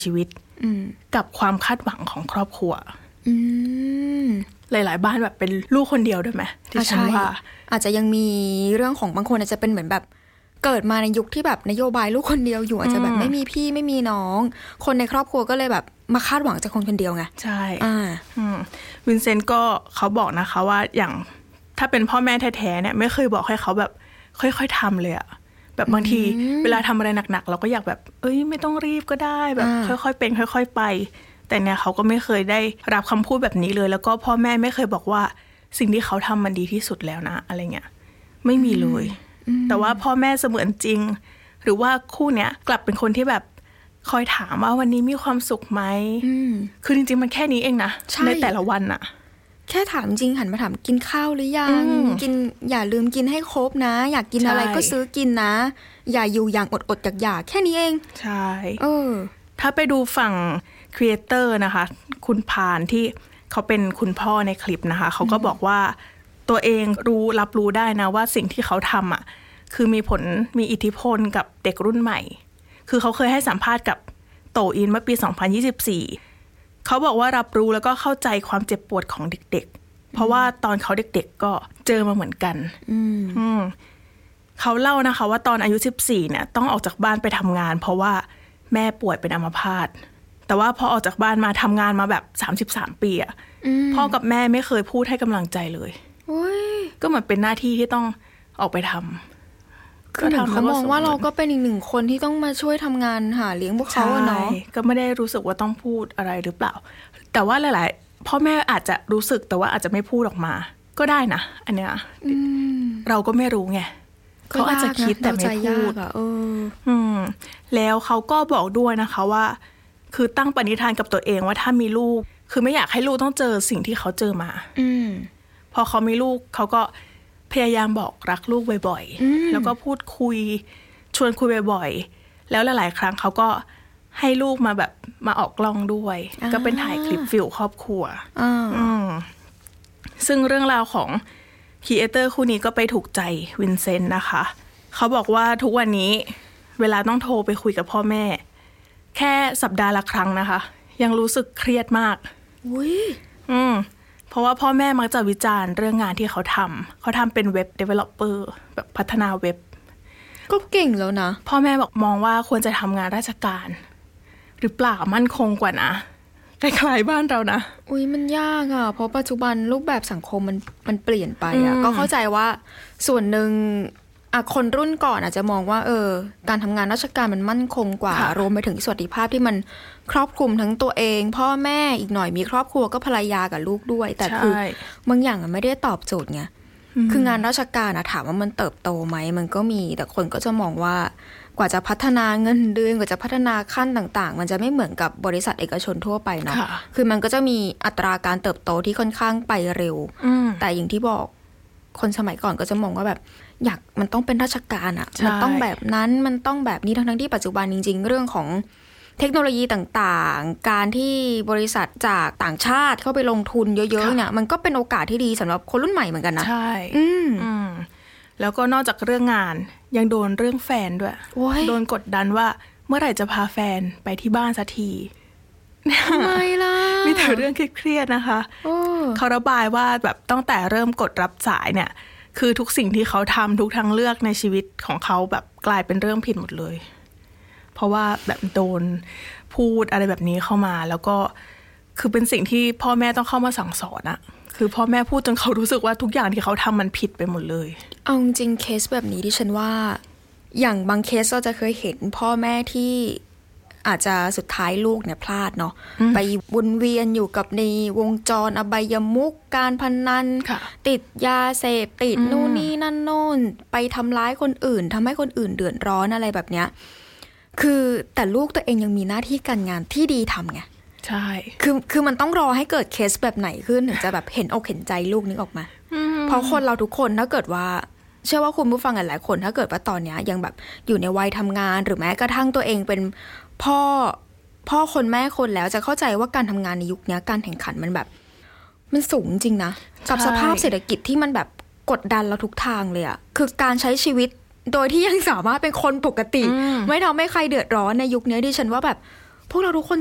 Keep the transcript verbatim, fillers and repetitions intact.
ชีวิตกับความคาดหวังของครอบครัวหลายๆบ้านแบบเป็นลูกคนเดียวด้วยไหมที่ฉันว่าอาจจะยังมีเรื่องของบางคนอาจจะเป็นเหมือนแบบเกิดมาในยุคที่แบบนโยบายลูกคนเดียวอยู่อาจจะแบบไม่มีพี่ไม่มีน้องคนในครอบครัวก็เลยแบบมาคาดหวังจากคนคนเดียวไงใช่อ่าวินเซนต์ก็เขาบอกนะคะว่าอย่างถ้าเป็นพ่อแม่แท้ๆเนี่ยไม่เคยบอกให้เขาแบบค่อยๆทำเลยอะแบบบางทีเวลาทำอะไรหนักๆเราก็อยากแบบเอ้ยไม่ต้องรีบก็ได้แบบค่อยๆเป็นค่อยๆไปแต่เนี่ยเขาก็ไม่เคยได้รับคำพูดแบบนี้เลยแล้วก็พ่อแม่ไม่เคยบอกว่าสิ่งที่เขาทำมันดีที่สุดแล้วนะอะไรเงี้ยไม่มีเลยแต่ว่าพ่อแม่เสมือนจริงหรือว่าคู่เนี้ยกลับเป็นคนที่แบบคอยถามว่าวันนี้มีความสุขไหมคือจริงๆมันแค่นี้เองนะ ใ, ในแต่ละวันอะแค่ถามจริงหันมาถามกินข้าวหรือยังกินอย่าลืมกินให้ครบนะอยากกินอะไรก็ซื้อกินนะอย่าอยู่อย่างอดๆอยากๆแค่นี้เองใช่เออถ้าไปดูฝั่งครีเอเตอร์นะคะคุณพานที่เขาเป็นคุณพ่อในคลิปนะคะเขาก็บอกว่าตัวเองรู้รับรู้ได้นะว่าสิ่งที่เขาทำอ่ะคือมีผลมีอิทธิพลกับเด็กรุ่นใหม่คือเขาเคยให้สัมภาษณ์กับโตอินเมื่อปีสองพันยี่สิบสี่เขาบอกว่ารับรู้แล้วก็เข้าใจความเจ็บปวดของเด็กๆเพราะว่าตอนเขาเด็กๆก็เจอมาเหมือนกันอืมเขาเล่านะคะว่าตอนอายุสิบสี่เนี่ยต้องออกจากบ้านไปทำงานเพราะว่าแม่ป่วยเป็นอัมพาตแต่ว่าพอออกจากบ้านมาทำงานมาแบบสามสิบสามปีอ่ะพ่อกับแม่ไม่เคยพูดให้กำลังใจเลยก็เหมือนเป็นหน้าที่ที่ต้องออกไปทำก็เขามองว่าเราก็เป็นอีกหนึ่งคนที่ต้องมาช่วยทำงานหาเลี้ยงพวกเขาเนาะก็ไม่ได้รู้สึกว่าต้องพูดอะไรหรือเปล่าแต่ว่าหลายๆพ่อแม่อาจจะรู้สึกแต่ว่าอาจจะไม่พูดออกมาก็ได้นะอันเนี้ยเราก็ไม่รู้ไงเขาอาจจะคิดแต่ไม่พูดอืมแล้วเขาก็บอกด้วยนะคะว่าคือตั้งปณิธานกับตัวเองว่าถ้ามีลูกคือไม่อยากให้ลูกต้องเจอสิ่งที่เขาเจอมาอืมพอเขามีลูกเขาก็พยายามบอกรักลูกบ่อยๆแล้วก็พูดคุยชวนคุยบ่อยๆแล้วหลายๆครั้งเขาก็ให้ลูกมาแบบมาออกกล้องด้วยก็เป็นถ่ายคลิปฟิลครอบครัวอืมซึ่งเรื่องราวของครีเอเตอร์คู่นี้ก็ไปถูกใจวินเซนต์นะคะเขาบอกว่าทุกวันนี้เวลาต้องโทรไปคุยกับพ่อแม่แค่สัปดาห์ละครั้งนะคะยังรู้สึกเครียดมากอุ้ยอืมเพราะว่าพ่อแม่มักจะวิจารณ์เรื่องงานที่เขาทำเขาทำเป็นเว็บ developer แบบพัฒนาเว็บก็เก่งแล้วนะพ่อแม่บอกมองว่าควรจะทำงานราชการหรือเปล่ามั่นคงกว่านะคล้ายๆบ้านเรานะอุ้ยมันยากอ่ะเพราะปัจจุบันรูปแบบสังคมมันมันเปลี่ยนไปอ่ะก็เข้าใจว่าส่วนหนึ่งอ่ะคนรุ่นก่อนอาจจะมองว่าเออการทำงานราชการมันมั่นคงกว่ารวมไปถึงสวัสดิภาพที่มันครอบคลุมทั้งตัวเองพ่อแม่อีกหน่อยมีครอบครัวก็ภรรยากับลูกด้วยแต่คือบางอย่างมันไม่ได้ตอบโจทย์ไงคืองานราชการอะถามว่ามันเติบโตไหมมันก็มีแต่คนก็จะมองว่ากว่าจะพัฒนาเงินเดือนกว่าจะพัฒนาขั้นต่างๆมันจะไม่เหมือนกับบริษัทเอกชนทั่วไปเนาะคือมันก็จะมีอัตราการเติบโตที่ค่อนข้างไปเร็วแต่อย่างที่บอกคนสมัยก่อนก็จะมองว่าแบบอยากมันต้องเป็นราชการอะมันต้องแบบนั้นมันต้องแบบนี้ทั้งๆที่ปัจจุบันจริงๆเรื่องของเทคโนโลยีต่างๆการที่บริษัทจากต่างชาติเข้าไปลงทุนเยอะๆเนี่ยมันก็เป็นโอกาสที่ดีสำหรับคนรุ่นใหม่เหมือนกันนะใช่อืมอืมแล้วก็นอกจากเรื่องงานยังโดนเรื่องแฟนด้วยโดนกดดันว่าเมื่อไหร่จะพาแฟนไปที่บ้านสักทีทำไมล่ะมีแต่เรื่องเครียดๆนะคะเขาระบายว่าแบบตั้งแต่เริ่มกดรับสายเนี่ยคือทุกสิ่งที่เขาทำทุกทางเลือกในชีวิตของเขาแบบกลายเป็นเรื่องผิดหมดเลยเพราะว่าแบบโดนพูดอะไรแบบนี้เข้ามาแล้วก็คือเป็นสิ่งที่พ่อแม่ต้องเข้ามาสั่งสอนอะคือพ่อแม่พูดจนเขารู้สึกว่าทุกอย่างที่เขาทำมันผิดไปหมดเลยเอาจริงเคสแบบนี้ที่ฉันว่าอย่างบางเคสเราจะเคยเห็นพ่อแม่ที่อาจจะสุดท้ายลูกเนี่ยพลาดเนาะไปวนเวียนอยู่กับในวงจรอบายมุขการพนันติดยาเสพติดนู่นนี่นั่นโน่นไปทำร้ายคนอื่นทำให้คนอื่นเดือดร้อนอะไรแบบเนี้ยคือแต่ลูกตัวเองยังมีหน้าที่การงานที่ดีทำไงใช่คือคือมันต้องรอให้เกิดเคสแบบไหนขึ้นถึงจะแบบเห็นอกเห็นใจลูกนึกออกมาเพราะคนเราทุกคนถ้าเกิดว่าเชื่อว่าคุณผู้ฟังหลายๆคนถ้าเกิดว่าตอนนี้ยังแบบอยู่ในวัยทำงานหรือแม้กระทั่งตัวเองเป็นพ่อพ่อคนแม่คนแล้วจะเข้าใจว่าการทำงานในยุคนี้การแข่งขันมันแบบมันสูงจริงนะกับสภาพเศรษฐกิจที่มันแบบกดดันเราทุกทางเลยอะคือการใช้ชีวิตโดยที่ยังสามารถเป็นคนปกติไม่ทำให้ใครเดือดร้อนในยุคนี้ดิฉันว่าแบบพวกเราทุกคน